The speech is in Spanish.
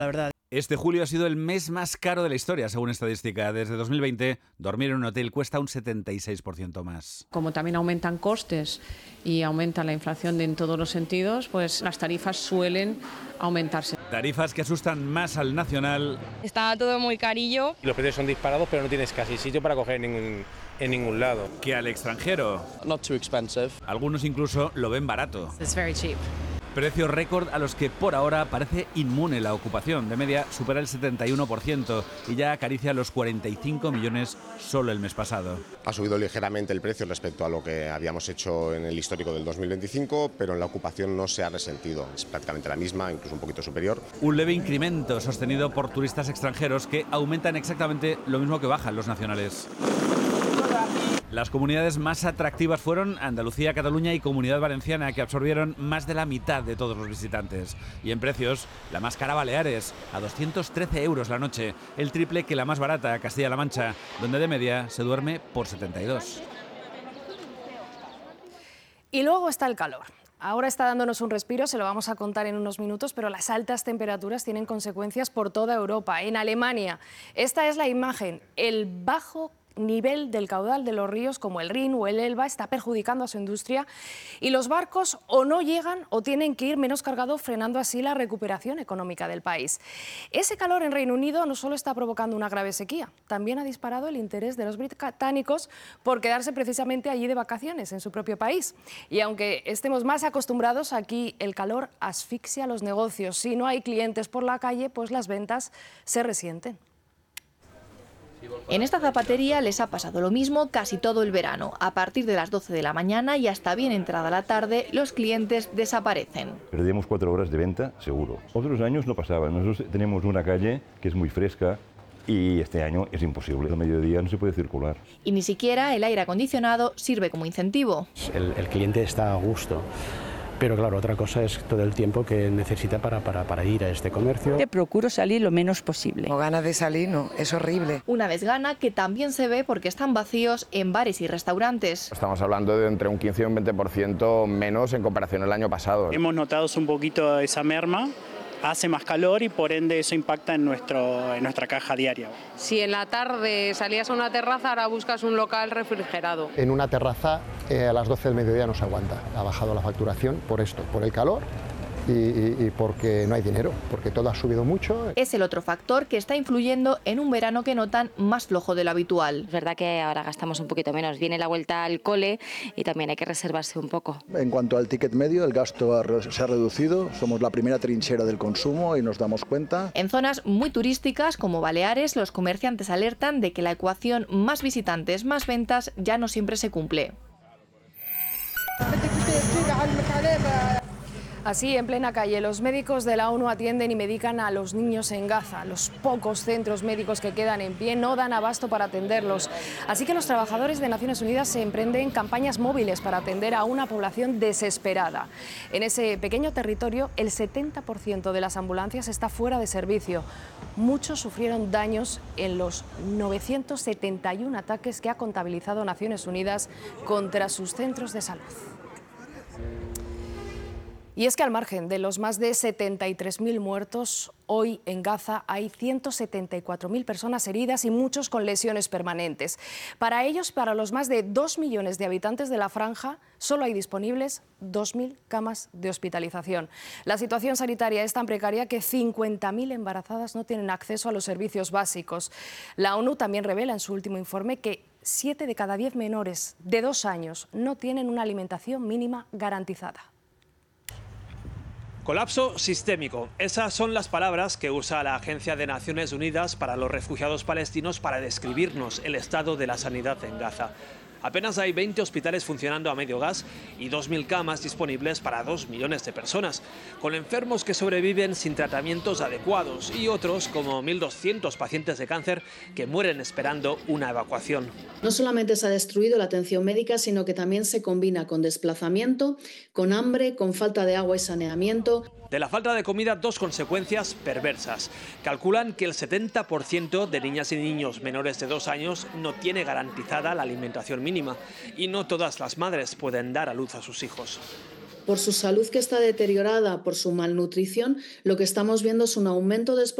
La verdad. Este julio ha sido el mes más caro de la historia, según estadística. Desde 2020, dormir en un hotel cuesta un 76% más. Como también aumentan costes y aumenta la inflación en todos los sentidos, pues las tarifas suelen aumentarse. Tarifas que asustan más al nacional. Está todo muy carillo. Los precios son disparados, pero no tienes casi sitio para coger en ningún lado. Que al extranjero. Not too expensive. Algunos incluso lo ven barato. It's very cheap. Precios récord a los que por ahora parece inmune la ocupación. De media supera el 71% y ya acaricia los 45 millones solo el mes pasado. Ha subido ligeramente el precio respecto a lo que habíamos hecho en el histórico del 2025, pero en la ocupación no se ha resentido. Es prácticamente la misma, incluso un poquito superior. Un leve incremento sostenido por turistas extranjeros que aumentan exactamente lo mismo que bajan los nacionales. Las comunidades más atractivas fueron Andalucía, Cataluña y Comunidad Valenciana, que absorbieron más de la mitad de todos los visitantes. Y en precios, la más cara Baleares, a 213 euros la noche, el triple que la más barata, Castilla-La Mancha, donde de media se duerme por 72. Y luego está el calor. Ahora está dándonos un respiro, se lo vamos a contar en unos minutos, pero las altas temperaturas tienen consecuencias por toda Europa. En Alemania, esta es la imagen, el bajo nivel del caudal de los ríos como el Rin o el Elba está perjudicando a su industria y los barcos o no llegan o tienen que ir menos cargados, frenando así la recuperación económica del país. Ese calor en Reino Unido no solo está provocando una grave sequía, también ha disparado el interés de los británicos por quedarse precisamente allí de vacaciones en su propio país. Y aunque estemos más acostumbrados, aquí el calor asfixia los negocios. Si no hay clientes por la calle, pues las ventas se resienten. En esta zapatería les ha pasado lo mismo casi todo el verano. A partir de las 12 de la mañana y hasta bien entrada la tarde, los clientes desaparecen. Perdemos 4 horas de venta, seguro. Otros años no pasaba. Nosotros tenemos una calle que es muy fresca y este año es imposible. Al mediodía no se puede circular. Y ni siquiera el aire acondicionado sirve como incentivo. El cliente está a gusto. Pero claro, otra cosa es todo el tiempo que necesita para ir a este comercio. Te procuro salir lo menos posible. No ganas de salir, no, es horrible. Una desgana que también se ve porque están vacíos en bares y restaurantes. Estamos hablando de entre un 15 y un 20% menos en comparación al año pasado. Hemos notado un poquito esa merma. Hace más calor y por ende eso impacta en nuestra caja diaria. Si en la tarde salías a una terraza, ahora buscas un local refrigerado. En una terraza a las 12 del mediodía no se aguanta. Ha bajado la facturación por esto, por el calor y porque no hay dinero, porque todo ha subido mucho. Es el otro factor que está influyendo en un verano que notan más flojo de lo habitual. Es verdad que ahora gastamos un poquito menos. Viene la vuelta al cole y también hay que reservarse un poco. En cuanto al ticket medio, el gasto se ha reducido. Somos la primera trinchera del consumo y nos damos cuenta. En zonas muy turísticas como Baleares, los comerciantes alertan de que la ecuación más visitantes, más ventas ya no siempre se cumple. Así, en plena calle, los médicos de la ONU atienden y medican a los niños en Gaza. Los pocos centros médicos que quedan en pie no dan abasto para atenderlos. Así que los trabajadores de Naciones Unidas se emprenden campañas móviles para atender a una población desesperada. En ese pequeño territorio, el 70% de las ambulancias está fuera de servicio. Muchos sufrieron daños en los 971 ataques que ha contabilizado Naciones Unidas contra sus centros de salud. Y es que al margen de los más de 73.000 muertos, hoy en Gaza hay 174.000 personas heridas y muchos con lesiones permanentes. Para ellos, para los más de 2 millones de habitantes de la franja, solo hay disponibles 2.000 camas de hospitalización. La situación sanitaria es tan precaria que 50.000 embarazadas no tienen acceso a los servicios básicos. La ONU también revela en su último informe que 7 de cada 10 menores de 2 años no tienen una alimentación mínima garantizada. Colapso sistémico. Esas son las palabras que usa la Agencia de Naciones Unidas para los Refugiados Palestinos para describirnos el estado de la sanidad en Gaza. Apenas hay 20 hospitales funcionando a medio gas y 2.000 camas disponibles para 2 millones de personas, con enfermos que sobreviven sin tratamientos adecuados y otros, como 1.200 pacientes de cáncer, que mueren esperando una evacuación. No solamente se ha destruido la atención médica, sino que también se combina con desplazamiento, con hambre, con falta de agua y saneamiento. De la falta de comida, 2 consecuencias perversas. Calculan que el 70% de niñas y niños menores de 2 años no tiene garantizada la alimentación mínima y no todas las madres pueden dar a luz a sus hijos. Por su salud que está deteriorada, por su malnutrición, lo que estamos viendo es un aumento de